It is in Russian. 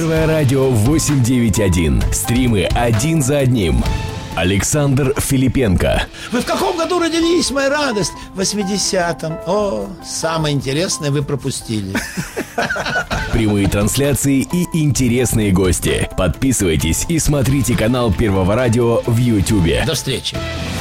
Первое радио 891. Стримы один за одним. Александр Филипенко. Вы в каком году родились, моя радость? В 80-м. О, самое интересное вы пропустили. Прямые трансляции и интересные гости. Подписывайтесь и смотрите канал Первого радио в Ютубе. До встречи.